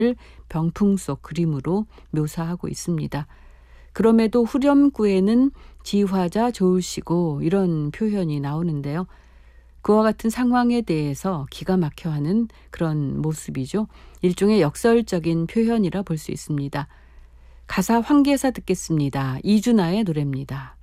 병풍 속 그림으로 묘사하고 있습니다. 그럼에도 후렴구에는 지화자 좋으시고 이런 표현이 나오는데요. 그와 같은 상황에 대해서 기가 막혀하는 그런 모습이죠. 일종의 역설적인 표현이라 볼 수 있습니다. 가사 황계사 듣겠습니다. 이준하의 노래입니다.